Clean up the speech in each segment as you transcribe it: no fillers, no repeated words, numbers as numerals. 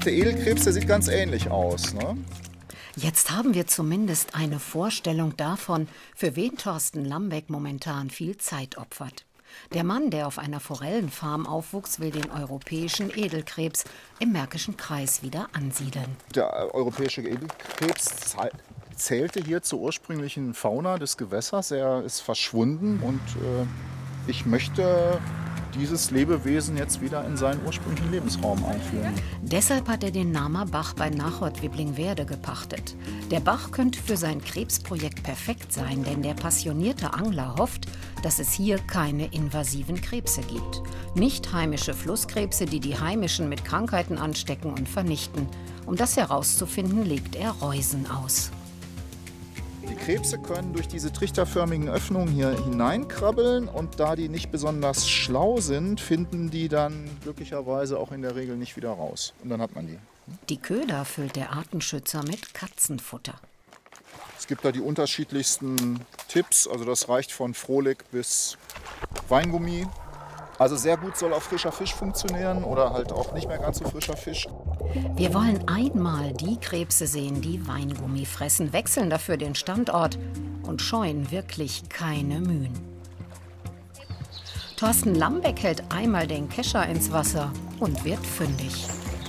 der Edelkrebs, der sieht ganz ähnlich aus, ne? Jetzt haben wir zumindest eine Vorstellung davon, für wen Thorsten Lambeck momentan viel Zeit opfert. Der Mann, der auf einer Forellenfarm aufwuchs, will den europäischen Edelkrebs im Märkischen Kreis wieder ansiedeln. Der europäische Edelkrebs zählte hier zur ursprünglichen Fauna des Gewässers. Er ist verschwunden und ich möchte dieses Lebewesen jetzt wieder in seinen ursprünglichen Lebensraum einführen. Deshalb hat er den Namer Bach bei Nachod-Wibblingwerde gepachtet. Der Bach könnte für sein Krebsprojekt perfekt sein, denn der passionierte Angler hofft, dass es hier keine invasiven Krebse gibt. Nicht heimische Flusskrebse, die die heimischen mit Krankheiten anstecken und vernichten. Um das herauszufinden, legt er Reusen aus. Die Krebse können durch diese trichterförmigen Öffnungen hier hineinkrabbeln und da die nicht besonders schlau sind, finden die dann glücklicherweise auch in der Regel nicht wieder raus. Und dann hat man die. Die Köder füllt der Artenschützer mit Katzenfutter. Es gibt da die unterschiedlichsten Tipps, also das reicht von Frohlig bis Weingummi. Also sehr gut soll auch frischer Fisch funktionieren oder halt auch nicht mehr ganz so frischer Fisch. Wir wollen einmal die Krebse sehen, die Weingummi fressen, wechseln dafür den Standort und scheuen wirklich keine Mühen. Thorsten Lambeck hält einmal den Kescher ins Wasser und wird fündig.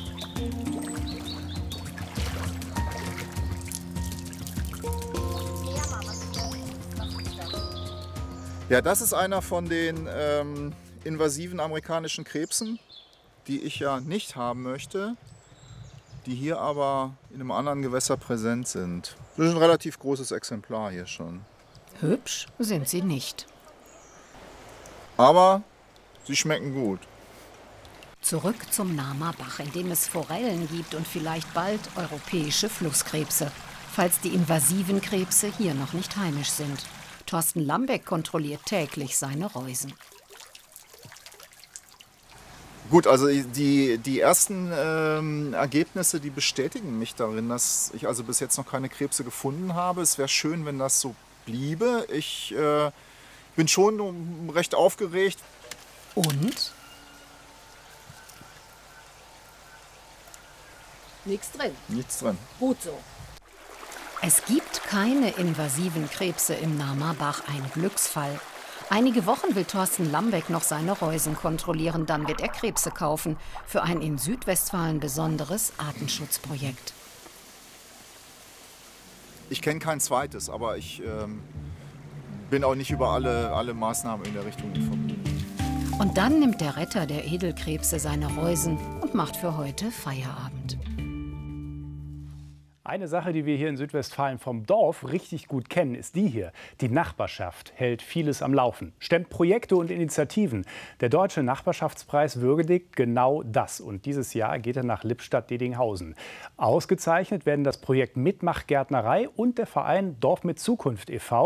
Ja, das ist einer von den invasiven amerikanischen Krebsen, die ich ja nicht haben möchte, die hier aber in einem anderen Gewässer präsent sind. Das ist ein relativ großes Exemplar hier schon. Hübsch sind sie nicht. Aber sie schmecken gut. Zurück zum Namer Bach, in dem es Forellen gibt und vielleicht bald europäische Flusskrebse, falls die invasiven Krebse hier noch nicht heimisch sind. Thorsten Lambeck kontrolliert täglich seine Reusen. Gut, also die ersten Ergebnisse, die bestätigen mich darin, dass ich also bis jetzt noch keine Krebse gefunden habe. Es wäre schön, wenn das so bliebe. Ich bin schon recht aufgeregt. Und? Nichts drin. Nichts drin. Gut so. Es gibt keine invasiven Krebse im Namer Bach, ein Glücksfall. Einige Wochen will Thorsten Lambeck noch seine Reusen kontrollieren, dann wird er Krebse kaufen für ein in Südwestfalen besonderes Artenschutzprojekt. Ich kenne kein zweites, aber ich bin auch nicht über alle Maßnahmen in der Richtung informiert. Und dann nimmt der Retter der Edelkrebse seine Reusen und macht für heute Feierabend. Eine Sache, die wir hier in Südwestfalen vom Dorf richtig gut kennen, ist die hier. Die Nachbarschaft hält vieles am Laufen, stemmt Projekte und Initiativen. Der Deutsche Nachbarschaftspreis würdigt genau das. Und dieses Jahr geht er nach Lippstadt-Dedinghausen. Ausgezeichnet werden das Projekt Mitmachgärtnerei und der Verein Dorf mit Zukunft e.V.